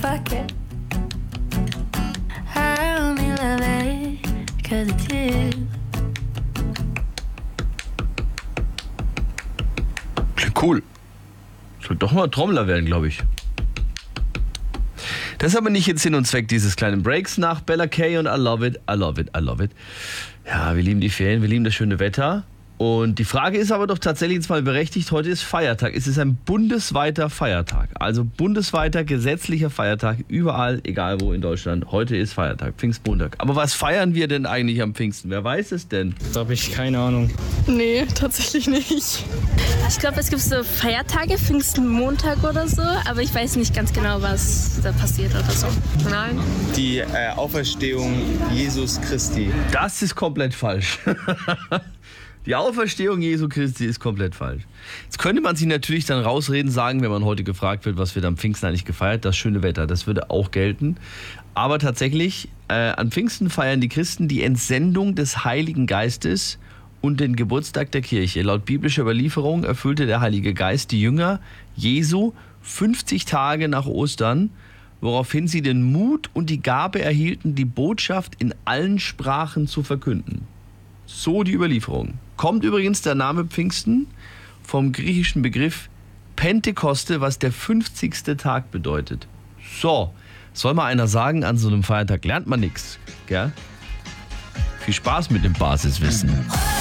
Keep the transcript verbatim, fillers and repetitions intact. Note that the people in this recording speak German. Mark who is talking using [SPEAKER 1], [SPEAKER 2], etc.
[SPEAKER 1] fuck it. I only love it 'cause it's you.
[SPEAKER 2] Klingt cool. Soll doch mal Trommler werden, glaube ich. Das ist aber nicht jetzt Sinn und Zweck dieses kleinen Breaks nach Bella Kay und I love it, I love it, I love it. Ja, wir lieben die Ferien, wir lieben das schöne Wetter. Und die Frage ist aber doch tatsächlich jetzt mal berechtigt, heute ist Feiertag. Es ist ein bundesweiter Feiertag. Also bundesweiter gesetzlicher Feiertag, überall, egal wo in Deutschland. Heute ist Feiertag, Pfingstmontag. Aber was feiern wir denn eigentlich am Pfingsten? Wer weiß es denn?
[SPEAKER 3] Da habe ich keine Ahnung.
[SPEAKER 4] Nee, tatsächlich nicht.
[SPEAKER 5] Ich glaube, es gibt so Feiertage, Pfingstmontag oder so, aber ich weiß nicht ganz genau, was da passiert oder so.
[SPEAKER 4] Nein.
[SPEAKER 3] Die äh, Auferstehung Jesus Christi.
[SPEAKER 2] Das ist komplett falsch. Die Auferstehung Jesu Christi ist komplett falsch. Jetzt könnte man sich natürlich dann rausreden, sagen, wenn man heute gefragt wird, was wird am Pfingsten eigentlich gefeiert, das schöne Wetter, das würde auch gelten. Aber tatsächlich, äh, an Pfingsten feiern die Christen die Entsendung des Heiligen Geistes und den Geburtstag der Kirche. Laut biblischer Überlieferung erfüllte der Heilige Geist die Jünger Jesu fünfzig Tage nach Ostern, woraufhin sie den Mut und die Gabe erhielten, die Botschaft in allen Sprachen zu verkünden. So die Überlieferung. Kommt übrigens der Name Pfingsten vom griechischen Begriff Pentekoste, was der fünfzigste Tag bedeutet. So, soll mal einer sagen, an so einem Feiertag lernt man nichts, gell? Viel Spaß mit dem Basiswissen.